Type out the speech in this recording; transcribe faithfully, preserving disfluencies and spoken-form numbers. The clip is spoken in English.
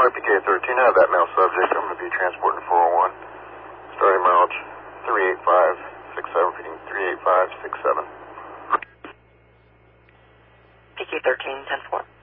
Center P K thirteen, I have that male subject. I'm going to be transporting four oh one. Starting mileage three eight five six seven, feeding three eight five six seven. P K thirteen, ten four.